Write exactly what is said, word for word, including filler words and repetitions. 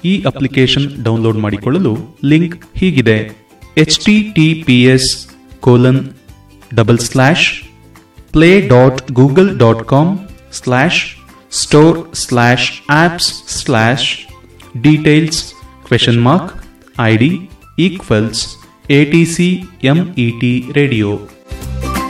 ಈ application download ಮಾಡಿಕೊಳ್ಳಲು link ಹೀಗಿದೆ: H T T P S colon double slash play dot Google dot com slash store slash apps slash details question mark I D equals A T C M E T radio.